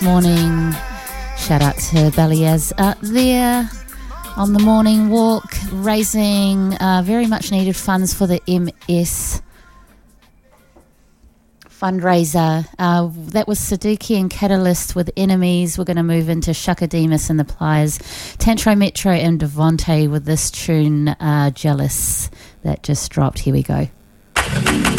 Morning. Shout out to Baliaz out there on the morning walk, raising very much needed funds for the MS fundraiser. That was Saduki and Catalyst with Enemies. We're going to move into Shakademus and the Pliers, Tantro Metro and Devontae with this tune, Jealous, that just dropped. Here we go.